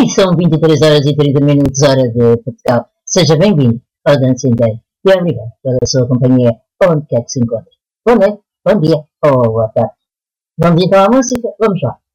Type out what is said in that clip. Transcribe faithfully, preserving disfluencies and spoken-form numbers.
E são vinte e três horas e trinta minutos, hora de Portugal. Seja bem-vindo ao Dancing Day. E obrigado pela sua companhia, onde quer que se encontre. Boa noite, bom dia ou boa tarde. Vamos então à música? Vamos lá.